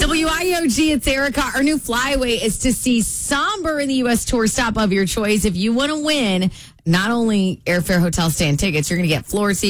WIOG, it's Erica. Our new flyaway is to see Somber in the U.S. tour stop of your choice. If you want to win not only airfare, hotel stay, and tickets, you're going to get floor seats.